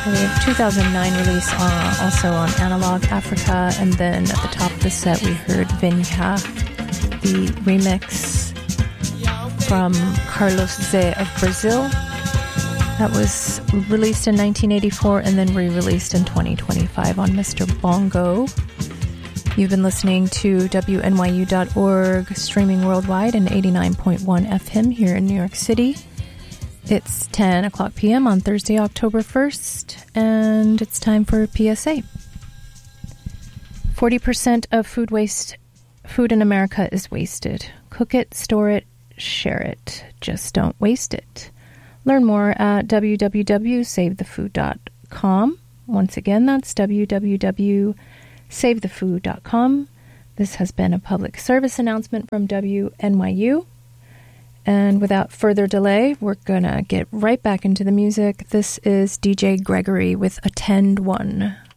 The 2009 release also on Analog Africa, and then at the top of the set we heard Venya, the remix from Carlos Zé of Brazil. That was released in 1984 and then re-released in 2025 on Mr. Bongo. You've been listening to WNYU.org, streaming worldwide and 89.1 FM here in New York City. It's 10 o'clock p.m. on Thursday, October 1st, and it's time for PSA. 40% of food in America is wasted. Cook it, store it, share it. Just don't waste it. Learn more at www.savethefood.com. Once again, that's www.savethefood.com. This has been a public service announcement from WNYU. And without further delay, we're going to get right back into the music. This is DJ Gregory with Attend One.